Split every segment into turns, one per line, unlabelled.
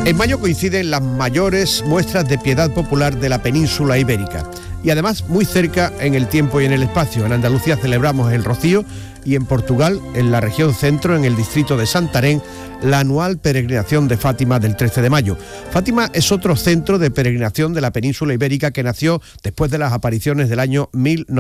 En mayo coinciden las mayores muestras de piedad popular de la península ibérica y además muy cerca en el tiempo y en el espacio. En Andalucía celebramos el Rocío y en Portugal, en la región centro, en el distrito de Santarém, la anual peregrinación de Fátima del 13 de mayo. Fátima es otro centro de peregrinación de la península ibérica que nació después de las apariciones del año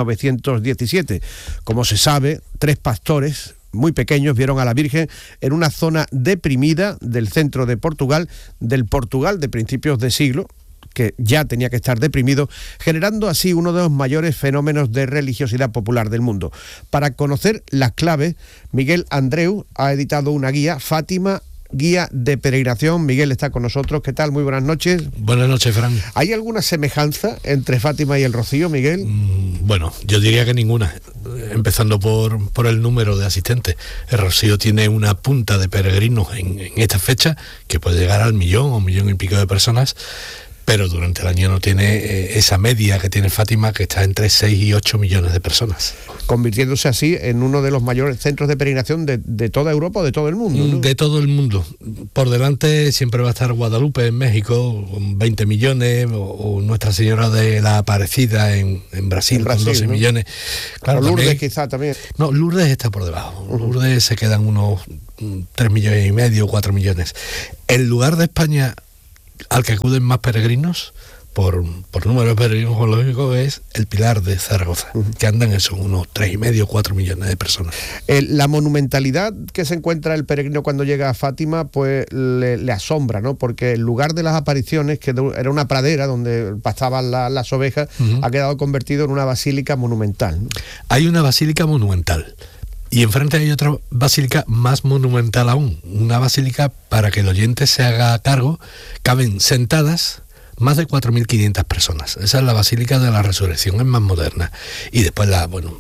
1917. Como se sabe, 3 pastores muy pequeños vieron a la Virgen en una zona deprimida del centro de Portugal, del Portugal de principios de siglo, que ya tenía que estar deprimido, generando así uno de los mayores fenómenos de religiosidad popular del mundo. Para conocer las claves, Miguel Andreu ha editado una guía, Fátima, guía de peregrinación. Miguel está con nosotros. ¿Qué tal? Muy buenas noches.
Buenas noches, Fran.
¿Hay alguna semejanza entre Fátima y el Rocío, Miguel?
Bueno, yo diría que ninguna, empezando por el número de asistentes. El Rocío tiene una punta de peregrinos en esta fecha que puede llegar al 1 o 1,5 millones de personas, pero durante el año no tiene esa media que tiene Fátima, que está entre 6 y 8 millones de personas.
Convirtiéndose así en uno de los mayores centros de peregrinación de toda Europa o de todo el mundo, ¿no?
De todo el mundo. Por delante siempre va a estar Guadalupe en México, con 20 millones, o Nuestra Señora de la Aparecida en Brasil, con 12 ¿no? millones.
Claro, Lourdes también, quizá también.
No, Lourdes está por debajo. Lourdes se quedan unos 3,5 millones, 4 millones. El lugar de España al que acuden más peregrinos por número de peregrinos geológicos es el Pilar de Zaragoza, que andan eso, unos 3,5 o 4 millones de personas.
La monumentalidad que se encuentra el peregrino cuando llega a Fátima, pues le asombra, ¿no? Porque el lugar de las apariciones, que era una pradera donde pastaban las ovejas, ha quedado convertido en una basílica monumental, ¿no?
Hay una basílica monumental. Y enfrente hay otra basílica más monumental aún, una basílica, para que el oyente se haga cargo, caben sentadas más de 4.500 personas. Esa es la Basílica de la Resurrección, es más moderna. Y después,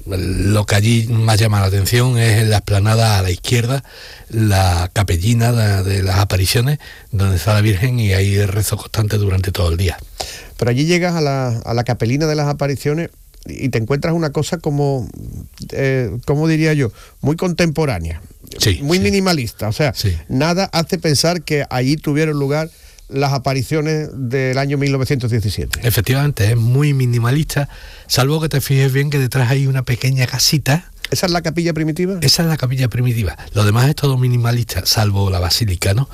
lo que allí más llama la atención es en la explanada a la izquierda, la capellina de las apariciones, donde está la Virgen, y hay rezo constante durante todo el día.
Pero allí llegas a la capelina de las apariciones y te encuentras una cosa como, ¿cómo diría yo? Muy contemporánea,
sí,
muy minimalista. O sea, nada hace pensar que allí tuvieron lugar las apariciones del año 1917.
Efectivamente, es muy minimalista, salvo que te fijes bien que detrás hay una pequeña casita.
¿Esa es la capilla primitiva?
Esa es la capilla primitiva. Lo demás es todo minimalista, salvo la basílica, ¿no?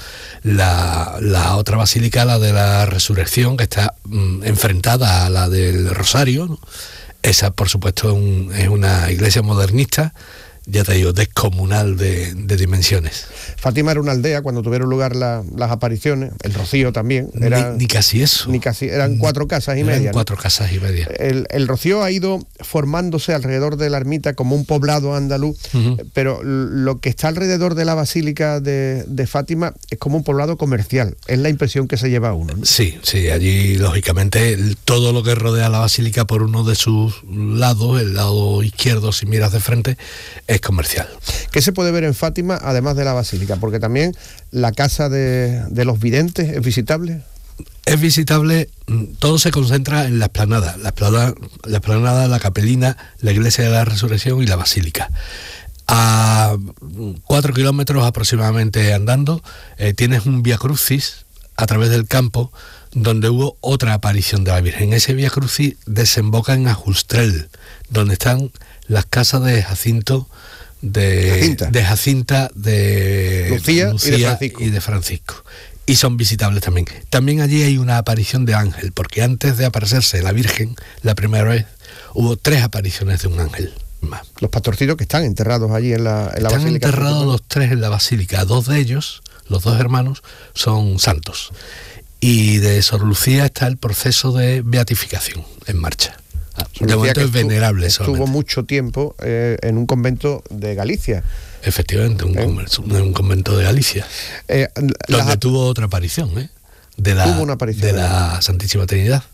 La otra basílica, la de la Resurrección, que está enfrentada a la del Rosario, ¿no? Esa, por supuesto, es una iglesia modernista, ya te digo, descomunal de dimensiones.
Fátima era una aldea cuando tuvieron lugar las apariciones, el Rocío también.
Ni casi eso.
Eran 4 casas y media.
4 casas y media.
El Rocío ha ido formándose alrededor de la ermita como un poblado andaluz, pero lo que está alrededor de la Basílica de Fátima es como un poblado comercial. Es la impresión que se lleva uno, ¿no?
Sí, allí lógicamente todo lo que rodea la Basílica por uno de sus lados, el lado izquierdo si miras de frente, es comercial.
¿Qué se puede ver en Fátima además de la basílica? Porque también la casa de los videntes es visitable.
Es visitable, todo se concentra en la explanada. La explanada, la capelina, la iglesia de la Resurrección y la basílica. A 4 kilómetros aproximadamente andando, tienes un Vía Crucis a través del campo donde hubo otra aparición de la Virgen. Ese Vía Crucis desemboca en Ajustrel, donde están las casas de Jacinta, de Lucía y de Francisco. Y son visitables también. También allí hay una aparición de ángel, porque antes de aparecerse la Virgen, la primera vez, hubo 3 apariciones de un ángel más.
Los pastorcitos que están enterrados allí en la basílica.
Están enterrados los 3 en la basílica. 2 de ellos, los 2 hermanos, son santos. Y de Sor Lucía está el proceso de beatificación en marcha. De momento es venerable.
Estuvo mucho tiempo en un convento de Galicia.
Efectivamente, un convento de Galicia. Donde tuvo otra aparición,
tuvo una aparición
de la Santísima Trinidad.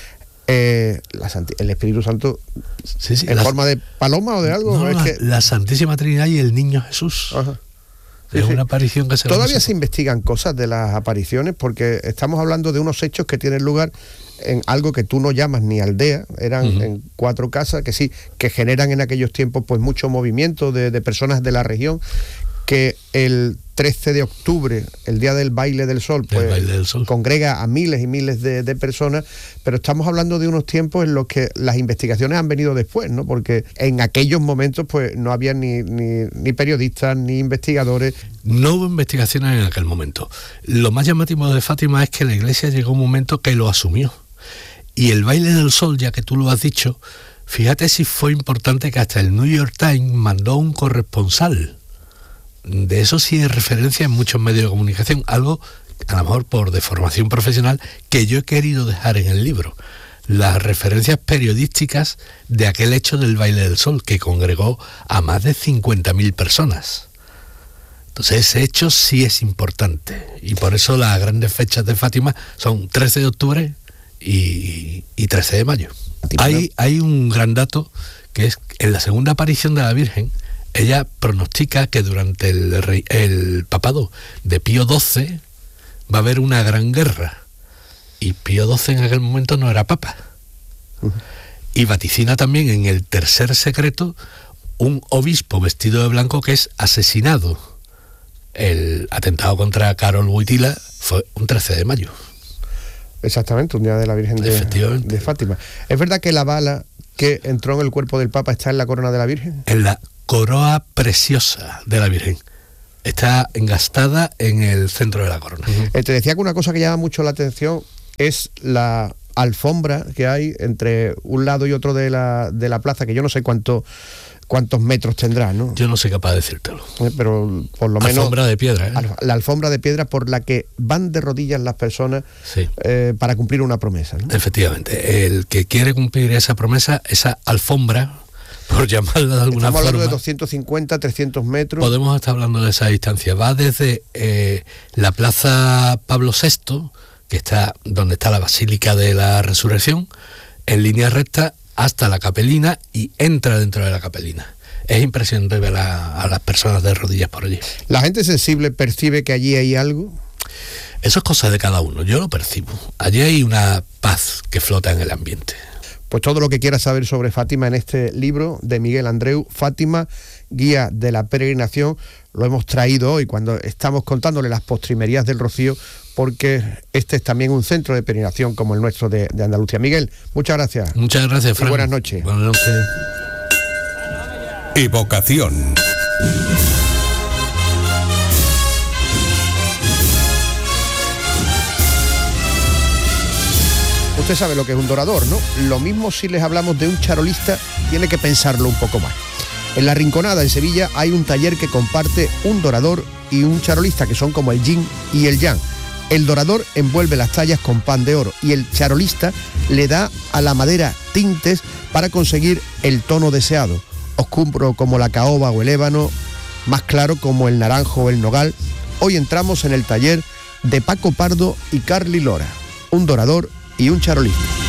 El Espíritu Santo, ¿en forma de paloma o de algo?
No, la Santísima Trinidad y el Niño Jesús. Ajá. Es una aparición que se...
Todavía se investigan cosas de las apariciones, porque estamos hablando de unos hechos que tienen lugar en algo que tú no llamas ni aldea, eran en 4 casas que generan en aquellos tiempos pues mucho movimiento de personas de la región, que el 13 de octubre, el día del baile del sol, pues
baile del sol
congrega a miles y miles de personas, pero estamos hablando de unos tiempos en los que las investigaciones han venido después, ¿no? Porque en aquellos momentos pues no había ni periodistas ni investigadores.
No hubo investigaciones en aquel momento. Lo más llamativo de Fátima es que la Iglesia llegó a un momento que lo asumió. Y el baile del sol, ya que tú lo has dicho, fíjate si fue importante que hasta el New York Times mandó un corresponsal. De eso sí hay referencia en muchos medios de comunicación, algo a lo mejor por deformación profesional que yo he querido dejar en el libro. Las referencias periodísticas de aquel hecho del baile del sol, que congregó a más de 50.000 personas. Entonces ese hecho sí es importante, y por eso las grandes fechas de Fátima son 13 de octubre y 13 de mayo. Hay un gran dato, que es en la segunda aparición de la Virgen, ella pronostica que durante el papado de Pío XII va a haber una gran guerra, y Pío XII en aquel momento no era papa. Y vaticina también en el tercer secreto un obispo vestido de blanco que es asesinado. El atentado contra Carol Wojtyla fue un 13 de mayo.
Exactamente, un día de la Virgen de Fátima. ¿Es verdad que la bala que entró en el cuerpo del Papa está en la corona de la Virgen?
En la coroa preciosa de la Virgen. Está engastada en el centro de la corona.
Te decía que una cosa que llama mucho la atención es la alfombra que hay entre un lado y otro de la plaza, que yo no sé cuántos metros tendrá, ¿no?
Yo no soy capaz de decírtelo.
Pero por lo menos...
Alfombra de piedra, ¿eh?
La alfombra de piedra por la que van de rodillas las personas, sí, para cumplir una promesa, ¿no?
Efectivamente. El que quiere cumplir esa promesa, esa alfombra, por llamarla de alguna forma...
Estamos hablando de 250, 300 metros.
Podemos estar hablando de esa distancia. Va desde la Plaza Pablo VI, que está donde está la Basílica de la Resurrección, en línea recta, hasta la capelina, y entra dentro de la capelina. Es impresionante ver a las personas de rodillas por allí.
¿La gente sensible percibe que allí hay algo?
Eso es cosa de cada uno, yo lo percibo. Allí hay una paz que flota en el ambiente.
Pues todo lo que quieras saber sobre Fátima en este libro de Miguel Andreu, Fátima, guía de la peregrinación, lo hemos traído hoy cuando estamos contándole las postrimerías del Rocío, porque este es también un centro de peregrinación como el nuestro de Andalucía. Miguel, muchas gracias.
Muchas gracias, Fran.
Y buenas noches.
Buenas noches.
Evocación.
Usted sabe lo que es un dorador, ¿no? Lo mismo si les hablamos de un charolista, tiene que pensarlo un poco más. En La Rinconada, en Sevilla, hay un taller que comparte un dorador y un charolista, que son como el yin y el yang. El dorador envuelve las tallas con pan de oro y el charolista le da a la madera tintes para conseguir el tono deseado. Oscuro como la caoba o el ébano, más claro como el naranjo o el nogal. Hoy entramos en el taller de Paco Pardo y Carly Lora, un dorador y un charolista.